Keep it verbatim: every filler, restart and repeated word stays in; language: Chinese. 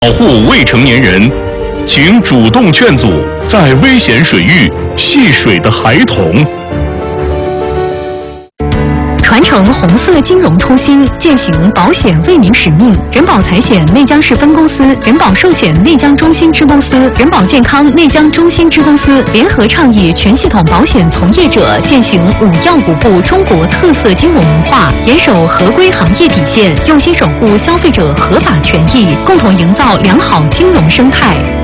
保护未成年人，请主动劝阻在危险水域戏水的孩童。 传承红色金融初心，践行保险为民使命。人保财险内江市分公司、人保寿险内江中心支公司、人保健康内江中心支公司联合倡议全系统保险从业者践行五要五不中国特色金融文化，严守合规行业底线，用心守护消费者合法权益，共同营造良好金融生态。